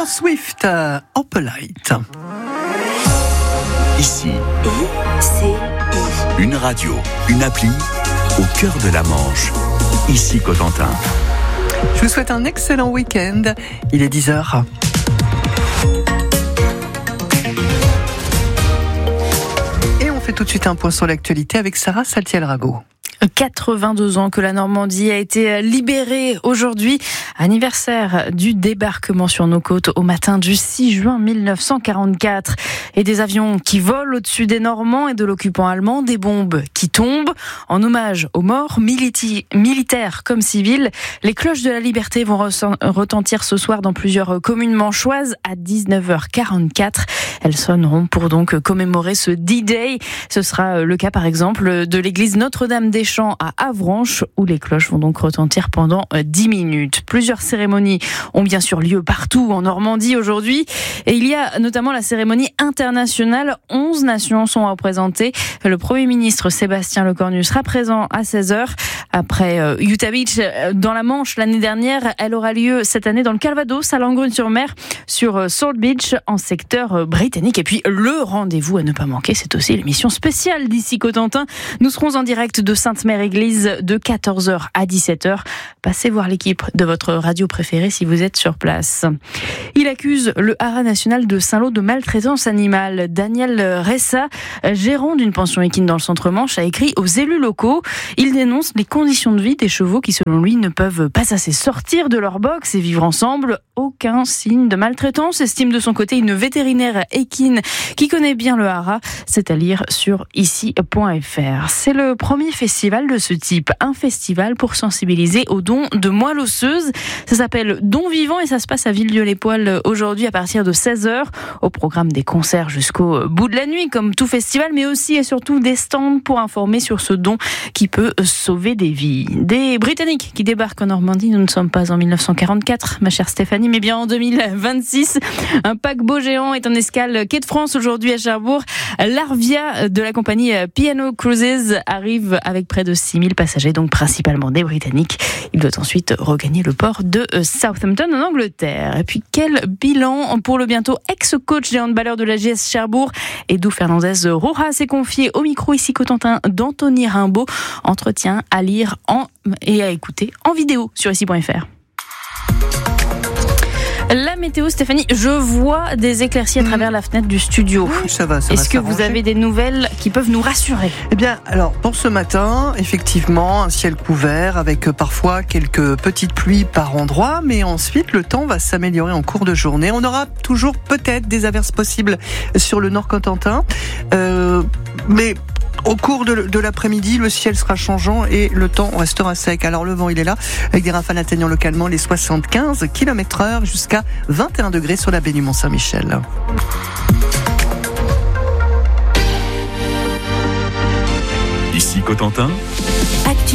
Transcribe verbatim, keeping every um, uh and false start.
Taylor Swift, euh, Opalite. Ici, I C I. une radio, une appli, au cœur de la Manche. Ici Cotentin. Je vous souhaite un excellent week-end. Il est dix heures. Et on fait tout de suite un point sur l'actualité avec Sarah Saltiel-Rago. quatre-vingt-deux ans que la Normandie a été libérée aujourd'hui, anniversaire du débarquement sur nos côtes au matin du six juin mille neuf cent quarante-quatre. Et des avions qui volent au-dessus des Normands et de l'occupant allemand, des bombes qui tombent. En hommage aux morts, militi- militaires comme civils, les cloches de la liberté vont ressent- retentir ce soir dans plusieurs communes manchoises à dix-neuf heures quarante-quatre. Elles sonneront pour donc commémorer ce D-Day. Ce sera le cas par exemple de l'église Notre-Dame-des-Champs à Avranches, où les cloches vont donc retentir pendant dix minutes. Plusieurs cérémonies ont bien sûr lieu partout en Normandie aujourd'hui. Et il y a notamment la cérémonie internationale. onze nations sont représentées. Le Premier ministre Sébastien Lecornu sera présent à seize heures. Après euh, Utah Beach, dans la Manche, l'année dernière, elle aura lieu cette année dans le Calvados, à Langrune-sur-Mer, sur euh, Sword Beach, en secteur euh, britannique. Et puis, le rendez-vous à ne pas manquer, c'est aussi l'émission spéciale d'Ici Cotentin. Nous serons en direct de Sainte-Mère-Église de quatorze heures à dix-sept heures. Passez voir l'équipe de votre radio préférée si vous êtes sur place. Il accuse le Haras national de Saint-Lô de maltraitance animale. Daniel Ressa, gérant d'une pension équine dans le centre-Manche, a écrit aux élus locaux. Il dénonce les conditions de vie des chevaux qui, selon lui, ne peuvent pas assez sortir de leur box et vivre ensemble. Aucun signe de maltraitance, estime de son côté une vétérinaire équine qui connaît bien le Haras. C'est à lire sur ici point f r. C'est le premier festival de ce type, un festival pour sensibiliser aux dons de moelle osseuse. Ça s'appelle Don Vivant et ça se passe à Villedieu-les-Poêles aujourd'hui à partir de seize heures. Au programme des concerts jusqu'au bout de la nuit, comme tout festival, mais aussi et surtout des stands pour informer sur ce don qui peut sauver des vies. Des Britanniques qui débarquent en Normandie, nous ne sommes pas en mille neuf cent quarante-quatre, ma chère Stéphanie, mais bien en deux mille vingt-six. Un paquebot géant est en escale quai de France aujourd'hui à Cherbourg. L'Arvia de la compagnie P and O Cruises arrive avec près de six mille passagers, donc principalement des Britanniques. Il doit ensuite regagner le port de Southampton en Angleterre. Et puis quel bilan pour le bientôt ex-coach des handballeurs de l'A G S Cherbourg. Edu Fernandez-Rojas s'est confié au micro ici Cotentin d'Anthony Rimbaud. Entretien à lire en, et à écouter en vidéo sur ici point f r. La météo, Stéphanie, je vois des éclaircies à travers la fenêtre du studio. Oui, ça va, ça Est-ce va que s'arranger. vous avez des nouvelles qui peuvent nous rassurer ? Eh bien, alors, pour ce matin, effectivement, un ciel couvert avec euh, parfois quelques petites pluies par endroit, mais ensuite, le temps va s'améliorer en cours de journée. On aura toujours peut-être des averses possibles sur le nord Cotentin, euh, mais au cours de, de l'après-midi, le ciel sera changeant et le temps restera sec. Alors le vent, il est là, avec des rafales atteignant localement les soixante-quinze kilomètres heure jusqu'à vingt et un degrés sur la baie du Mont-Saint-Michel. Ici Cotentin.